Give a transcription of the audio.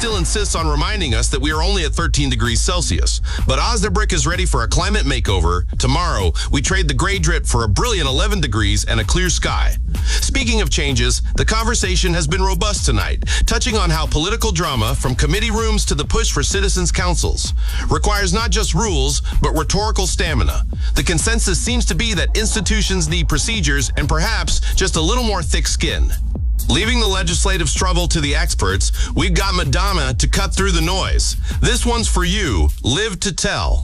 still insists on reminding us that we are only at 13 degrees Celsius. But Osnabrück is ready for a climate makeover. Tomorrow, we trade the gray drip for a brilliant 11 degrees and a clear sky. Speaking of changes, the conversation has been robust tonight, touching on how political drama, from committee rooms to the push for citizens' councils, requires not just rules, but rhetorical stamina. The consensus seems to be that institutions need procedures and perhaps just a little more thick skin. Leaving the legislative struggle to the experts, we've got Madonna to cut through the noise. This one's for you. Live to tell.